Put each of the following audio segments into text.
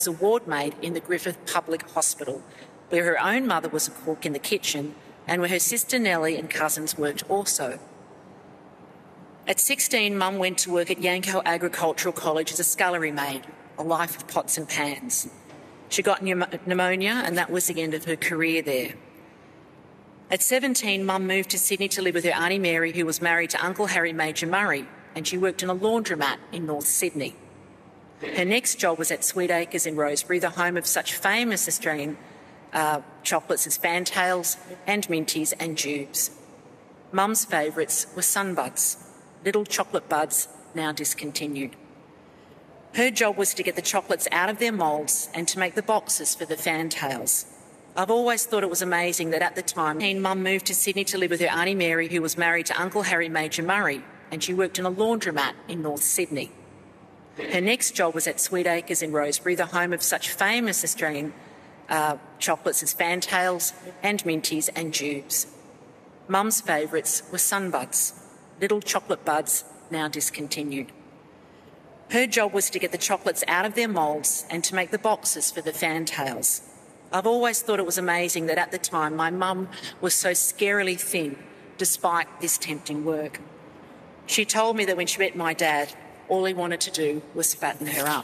a ward maid in the Griffith Public Hospital, where her own mother was a cook in the kitchen and where her sister Nellie and cousins worked also. At 16, Mum went to work at Yanco Agricultural College as a scullery maid, a life of pots and pans. She got pneumonia and that was the end of her career there. At 17, Mum moved to Sydney to live with her Auntie Mary, who was married to Uncle Harry Major Murray, and she worked in a laundromat in North Sydney. Her next job was at Sweetacres in Rosebery, the home of such famous Australian chocolates as Fantails and Minties and Jubes. Mum's favourites were Sunbuds, little chocolate buds now discontinued. Her job was to get the chocolates out of their moulds and to make the boxes for the Fantails. I've always thought it was amazing that at the time, Mum moved to Sydney to live with her Auntie Mary, who was married to Uncle Harry Major Murray, and she worked in a laundromat in North Sydney. Her next job was at Sweetacres in Rosebery, the home of such famous Australian chocolates as Fantails and Minties and Jubes. Mum's favourites were Sunbuds, little chocolate buds now discontinued. Her job was to get the chocolates out of their moulds and to make the boxes for the Fantails. I've always thought it was amazing that at the time my mum was so scarily thin despite this tempting work. She told me that when she met my dad, all he wanted to do was fatten her up.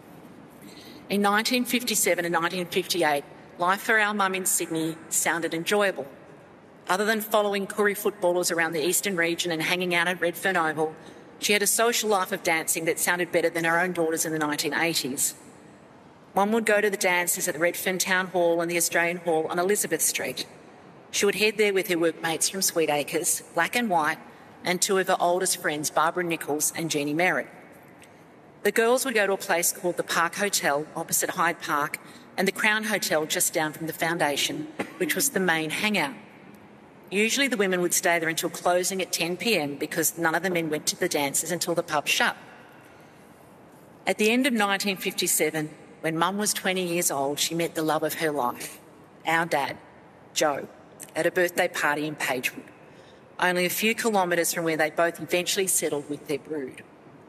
In 1957 and 1958, life for our mum in Sydney sounded enjoyable. Other than following Koori footballers around the eastern region and hanging out at Redfern Oval, she had a social life of dancing that sounded better than her own daughters in the 1980s. One would go to the dances at the Redfern Town Hall and the Australian Hall on Elizabeth Street. She would head there with her workmates from Sweetacres, Black and White, and two of her oldest friends, Barbara Nichols and Jeannie Merritt. The girls would go to a place called the Park Hotel opposite Hyde Park and the Crown Hotel just down from the Foundation, which was the main hangout. Usually the women would stay there until closing at 10 p.m. because none of the men went to the dances until the pub shut. At the end of 1957, when Mum was 20 years old, she met the love of her life, our dad, Joe, at a birthday party in Pagewood, only a few kilometres from where they both eventually settled with their brood.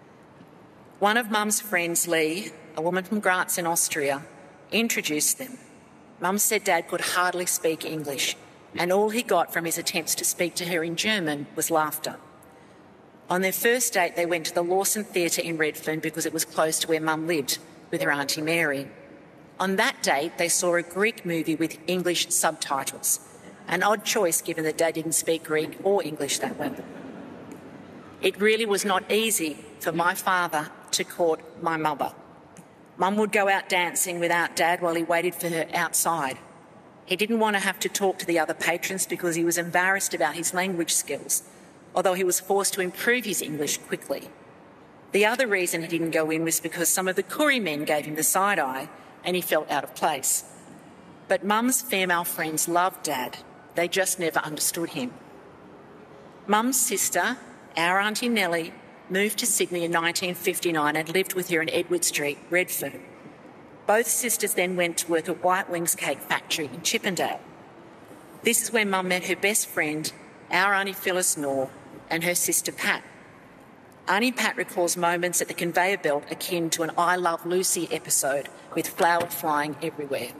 One of Mum's friends, Lee, a woman from Graz in Austria, introduced them. Mum said Dad could hardly speak English, and all he got from his attempts to speak to her in German was laughter. On their first date, they went to the Lawson Theatre in Redfern because it was close to where Mum lived with her Auntie Mary. On that date, they saw a Greek movie with English subtitles, an odd choice given that Dad didn't speak Greek or English that well. It really was not easy for my father to court my mother. Mum would go out dancing without Dad while he waited for her outside. He didn't want to have to talk to the other patrons because he was embarrassed about his language skills, although he was forced to improve his English quickly. The other reason he didn't go in was because some of the Koori men gave him the side eye and he felt out of place. But Mum's female friends loved Dad. They just never understood him. Mum's sister, our Auntie Nellie, moved to Sydney in 1959 and lived with her in Edward Street, Redfern. Both sisters then went to work at White Wings Cake Factory in Chippendale. This is where Mum met her best friend, our Auntie Phyllis Knorr, and her sister Pat. Auntie Pat recalls moments at the conveyor belt akin to an I Love Lucy episode with flour flying everywhere.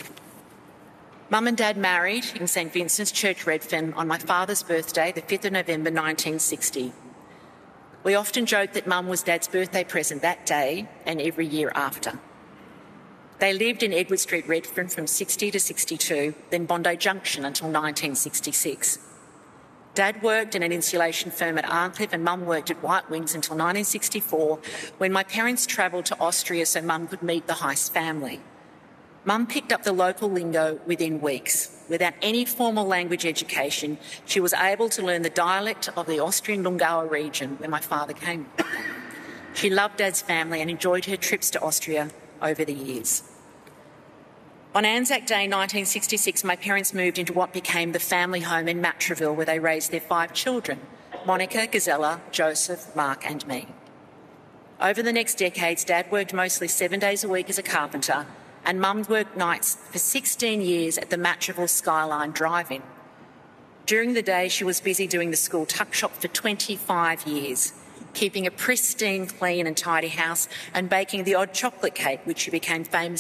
Mum and Dad married in St Vincent's Church, Redfern, on my father's birthday, the 5th of November 1960. We often joke that Mum was Dad's birthday present that day and every year after. They lived in Edward Street, Redfern from 60 to 62, then Bondi Junction until 1966. Dad worked in an insulation firm at Arncliffe and Mum worked at White Wings until 1964 when my parents travelled to Austria so Mum could meet the Heist family. Mum picked up the local lingo within weeks. Without any formal language education, she was able to learn the dialect of the Austrian Lungau region where my father came. She loved Dad's family and enjoyed her trips to Austria over the years. On Anzac Day 1966, my parents moved into what became the family home in Matraville where they raised their 5 children, Monica, Gazella, Joseph, Mark and me. Over the next decades, Dad worked mostly 7 days a week as a carpenter and Mum worked nights for 16 years at the Matraville Skyline Drive-In. During the day, she was busy doing the school tuck shop for 25 years. keeping a pristine, clean and tidy house and baking the odd chocolate cake, which she became famous